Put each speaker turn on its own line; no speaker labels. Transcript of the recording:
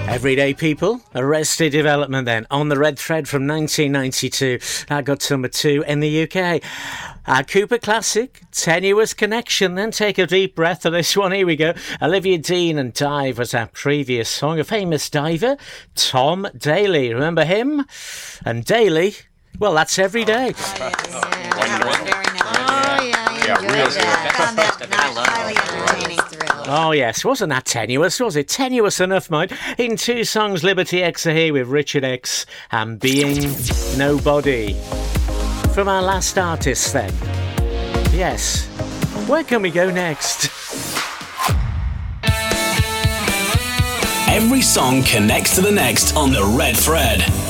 Everyday People, Arrested Development then, on the red thread from 1992. That got to number 2 in the UK. Cooper Classic, Tenuous Connection, then take a deep breath of this one. Here we go. Olivia Dean and Dive was our previous song. A famous diver, Tom Daley. Remember him? And Daley, well, that's every day. Oh, yes. Wasn't that tenuous, was it? Tenuous enough, mate. In 2 songs, Liberty X are here with Richard X and Being Nobody. From our last artist, then. Yes. Where can we go next?
Every song connects to the next on the red thread.